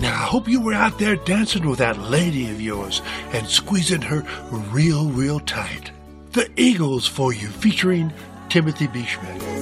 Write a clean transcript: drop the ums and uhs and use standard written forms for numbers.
Now, I hope you were out there dancing with that lady of yours and squeezing her real tight. The Eagles for you, featuring Timothy B. Schmit.